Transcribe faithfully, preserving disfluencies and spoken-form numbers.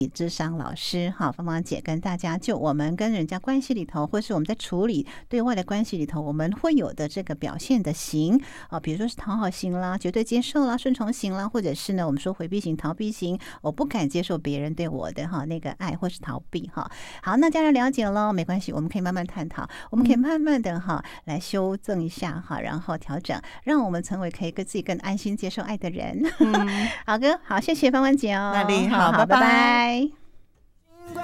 諮商老師哈，芳芳姐跟大家就我們跟人家關係裡頭，或是我們在處理對外的關係裡頭，我們會有的這個表現的型啊，比如說是討好型啦、絕對接受啦、順從型啦，或者是呢我們說迴避型、逃避型，我不敢接受別人對我的哈那個愛或是逃避哈。好，那大家了解了，沒關係，我們可以慢慢探討，我們可以慢慢的哈來修正一下哈，然後調整，讓我們成為可以跟自己更安心接受愛的人。嗯，好的，好，謝謝芳芳姐哦， 那你好， 好，拜拜。